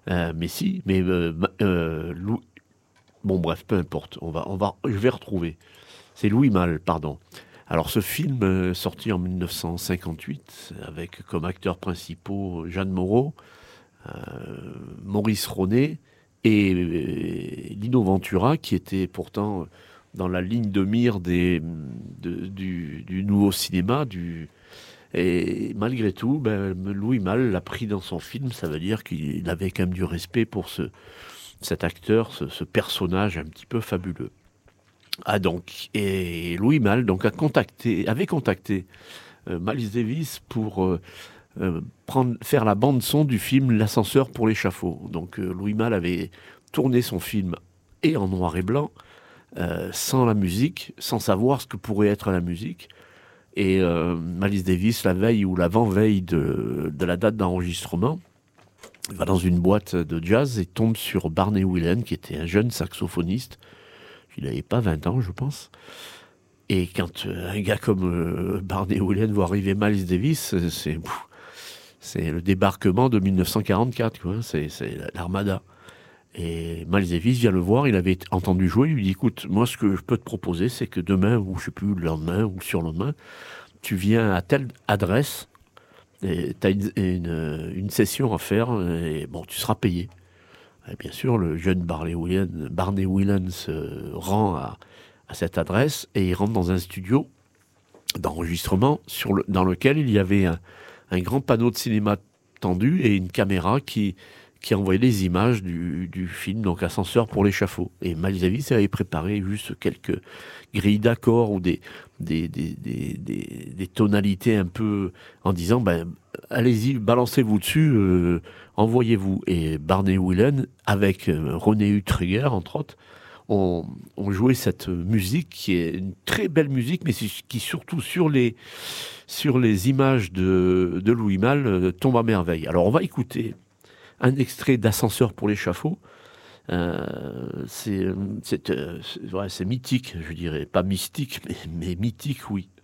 Mais si, mais bon bref, peu importe. Je vais retrouver. C'est Louis Malle, pardon. Alors ce film, sorti en 1958, avec comme acteurs principaux Jeanne Moreau, Maurice Ronet et Lino Ventura, qui était pourtant dans la ligne de mire du nouveau cinéma. Et malgré tout, ben, Louis Malle l'a pris dans son film. Ça veut dire qu'il avait quand même du respect pour cet acteur, ce personnage un petit peu fabuleux. Ah donc, et Louis Malle donc, avait contacté Miles Davis pour faire la bande son du film L'ascenseur pour l'échafaud. Donc Louis Malle avait tourné son film et en noir et blanc, sans la musique, sans savoir ce que pourrait être la musique. Et Miles Davis, la veille ou l'avant-veille de la date d'enregistrement, va dans une boîte de jazz et tombe sur Barney Whelan, qui était un jeune saxophoniste. Il n'avait pas 20 ans, je pense. Et quand un gars comme Barney Whelan voit arriver Miles Davis, c'est le débarquement de 1944, quoi. C'est l'armada. Et Miles Davis vient le voir, il avait entendu jouer, il lui dit, écoute, moi ce que je peux te proposer, c'est que demain, ou je sais plus, le lendemain, ou surlendemain, tu viens à telle adresse, et tu as une session à faire, et bon, tu seras payé. Et bien sûr, le jeune Barney Whelan se rend à cette adresse, et il rentre dans un studio d'enregistrement dans lequel il y avait un grand panneau de cinéma tendu et une caméra qui envoyait les images du film, donc Ascenseur pour l'échafaud. Et Miles Davis avait préparé juste quelques grilles d'accords ou des tonalités un peu en disant ben, allez-y, balancez-vous dessus, envoyez-vous. Et Barney Whelan, avec René Hutriger, entre autres, ont joué cette musique qui est une très belle musique, mais qui surtout sur les images de Louis Malle tombe à merveille. Alors on va écouter un extrait d'Ascenseur pour l'échafaud. C'est mythique, je dirais. Pas mystique, mais mythique, oui.